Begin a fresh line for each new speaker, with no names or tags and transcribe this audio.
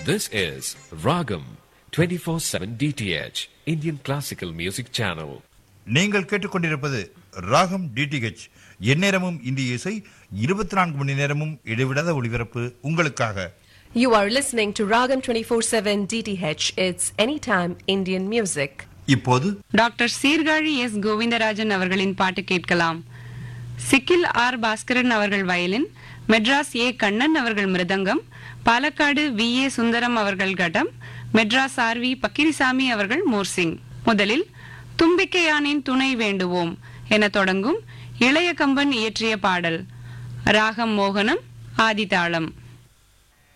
This is Ragam 24/7 DTH Indian Classical Music Channel.
நீங்கள் கேட்டுக்கொண்டிருப்பது ராகம் டிடிஹெச். எந்நேரமும் இந்திய இசை, 24 மணி நேரமும் இடைவிடாத ஒளிபரப்பு உங்களுக்காக.
You are listening to Ragam 24/7 DTH. It's anytime Indian music.
இப்போது
டாக்டர் சீர்காழி எஸ் கோவிந்தராஜன் அவர்களின் பாட்டு கேட்கலாம். சிக்கில் ஆர் பாஸ்கரன் அவர்கள் வயலின், மெட்ராஸ் ஏ கண்ணன் அவர்கள் மிருதங்கம், பாலக்காடு வி ஏ சுந்தரம் அவர்கள் கடம், மெட்ராஸ் ஆர் வி பக்கிரிசாமி அவர்கள் மோர்சிங். முதலில் தும்பிக்கையானின் துணை வேண்டுவோம் என தொடங்கும் இளைய கம்பன் இயற்றிய பாடல். ராகம் மோகனம், ஆதிதாளம்.